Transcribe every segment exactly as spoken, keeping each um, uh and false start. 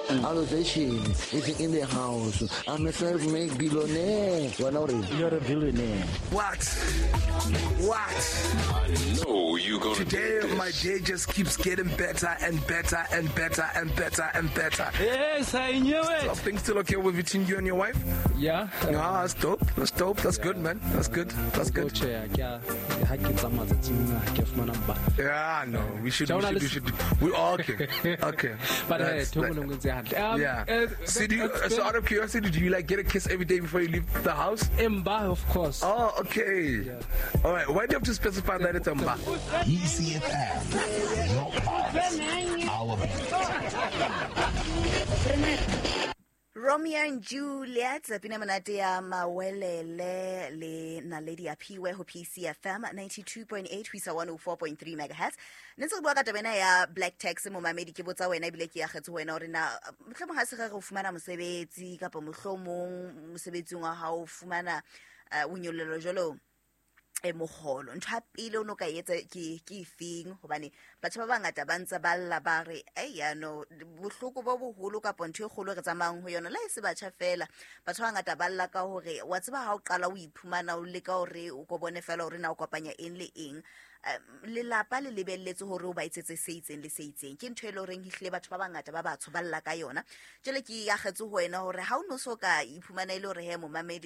Allocation is in the house. I'm a self-made billionaire. You're not real. You're a billionaire. What? What? I know you're gonna Today, do this. my day just keeps getting better and better and better and better and better. Yes, I knew Are it. things still okay with between you and your wife? Yeah. Ah, that's dope. That's dope. That's good, man. That's good. That's good. Yeah, no, we should, we should, we should, we all okay. Okay. But That's- hey, that- um, yeah. uh, So, do you, that's so out of curiosity, do you like get a kiss every day before you leave the house? Mba, of course. Oh, okay. Yeah. All right. Why do you have to specify that it's a mba? E C F M, your pulse, our beat. Romeo and Juliet pina monate ya mawelele le naledi ya Phiwe ho P C F M ninety-two point eight ho isa one oh four point three megahertz. Ntse go bua ka tabena ya Black Tax mo mamedi ke botsa wena bile ke ya kgetho wena hore na mohlomong ha se re go fumana mosebetsi kapa mohlomong mosebetsing wa ha o fumana o nyolelo jolo e mogolo ntho a pele o no ka etsa ke ke fing hobane batho ba bangata ba ntse ba lla ba re eh ya no bohloko bo boholo ka pontho e kgolo re tsamayang ho yona la ise batjha fela batho ba bangata ba lla ka hore wa tseba ha o qala o iphumana o le ka hore o go bone fela hore na o kopanya eng le eng le lapa le lebelletse hore o ba itsetse se itseng le se itseng ke ntho e le horeng hihle batho ba bangata ba batsho ba lla ka yona jele ke ya kgetso ho wena hore ha o no so ka iphumana ile hore he mo mamedi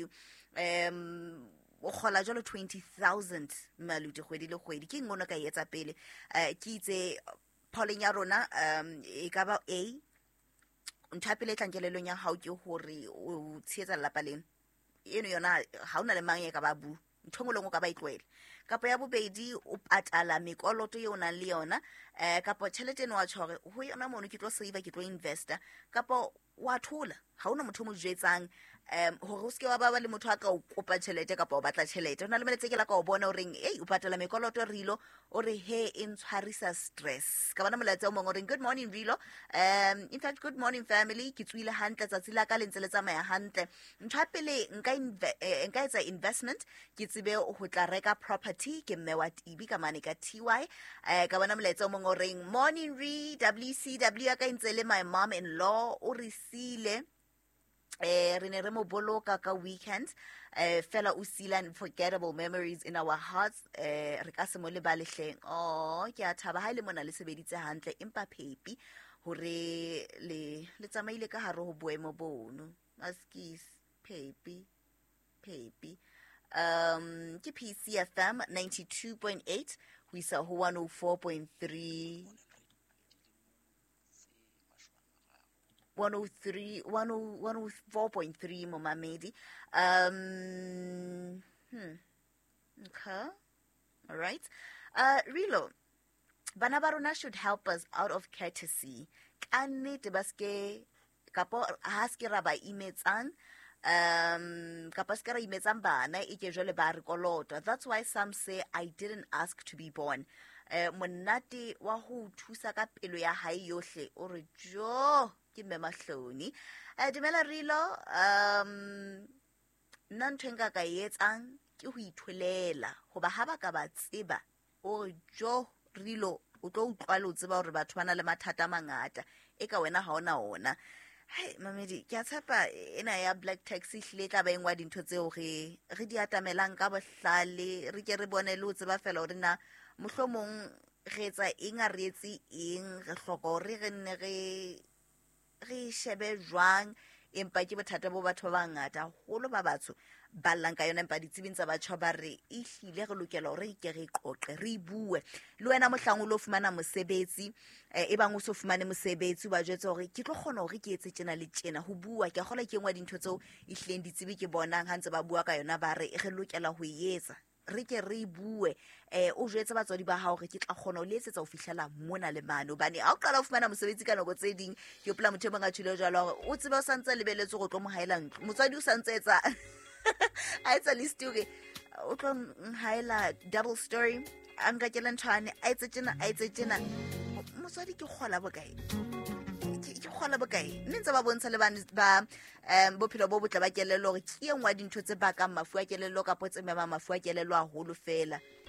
um o khola jalo twenty thousand maluti kgwedi le kgwedi ke ngono ka etsa pele eh ke itse polling ya rona um e ka ba A nthapele tlankelelong ya hao ke hore o tshetsa lapa leng eno yona ha ona le mang e ka ba bu nthongolong o ka ba itlwele kapo ya bobedi o patala mekoloto ye ona le yona eh kapo tšhelete no wa tshore ho yona mono ke tlo save ke tlo investor kapo wa thola ha ona motho mo jetsang um hore o se ke wa ba ba le motho a ka o kopa tšhelete kapa o batla tšhelete ona le meletse ke la ka o bona o reng ei o patala mekoloto rilo o re he e ntshwarisa stress ka bana molatsa o mongwe o reng good morning rilo um in fact good morning family ke tswile hantle tsatsi la ka le ntse le tsamaya hantle ntho ya pele nka nka etsa investment ke tsebe ho tla reka property ke mme wa Tibi ka mane ka T Y eh ka bana molatsa o mongwe o reng morning re W C W ka ntse le my mom in law o re sile eh re ne re mo boloka ka weekend eh fela o sila unforgettable memories in our hearts eh re ka se mo le balehleng oh ke a thaba ha ile mona le sebeditse hantle empa phepi hore le le tsamaile ka hare ho boemo bono askis phepi phepi um ke P C F M ninety-two point eight ho isa ho one oh four point three one oh three one oh four point three Momamedi. Um hmm okay, all right. Uh Rilo bana ba rona should help us out of courtesy kannete baske kapo haske ra ba imetsang um kapo ska ra imetsang bana e ke jole ba re kolota. That's why some say I didn't ask to be born. Eh monate wa ho thusa ka pelo ya hae yohle o re jo ke memahloni eh dumela Rilo um nna ntho nka ka etsang ke ho itholela hoba ha ba ka ba tseba o jo Rilo o tlo utlwala o tseba hore batho bana le mathata mangata e ka wena ha ona ona hai mamedi ke a tshepa ena ya Black Taxi hle tla ba engwa dintho tseo re re di atamelang ka bohlale re ke re bone le o tseba fela hore na mohlomong re etsa eng a re etsi eng re hloka hore re nne re re shebe jwang empa ke bothata bo batho ba bangata holo ba batho ba llang ka yona empa ditsebeng tsa batho ba re e hlile re lokela hore ke re qoqe re bue le wena mohlang o lo fumana mosebetsi e bang o so fumane mosebetsi ba jwetsa hore ke tlo kgona hore ke etse tjena le tjena ho bua ke gola ke engwa dintho tseo e hleng ditsebe ke bonang ha ntse ba bua ka yona ba re re lokela ho etsa re ke re bue eh o jwetsa batswadi ba hao re ke tla kgona ho letsetsa ho fihlela mona le mane bane a o qala ho fumana mosebetsi ka nako tse ding ke pla motho mongwe a tshilo jalo o tsebe o santse lebeletse go tlo mo haela ntlo motswadi o santse etsa a etsa list hore o tlo haela double story a nka ke lentshwane a etse tjena a etse tjena motswadi ke kgola bokae ke kgola bokae ntse ba bontsha le bana ba um bophelo bo botle ba kelelo hore ke engwa dintho tse ba ka mafu a kelelo ka potse mema mafu a kelelo a holo fela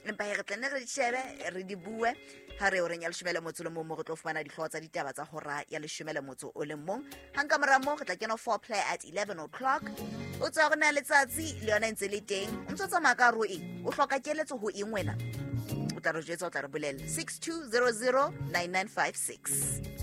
empa re tla nne re di shebe re di bue ha re o reng ya leshome le motso le mong mo go tlo fumana ditlhogo tsa ditaba tsa hora ya leshome le motso o le mong hanga mora mo re tla kena four play at eleven o'clock o tsa go na letsatsi le yona ntse le teng o ntse tsamaya ka ro e o hloka keletso ho eng wena o tla re jwetsa o tla re bolella six two zero zero nine nine five six.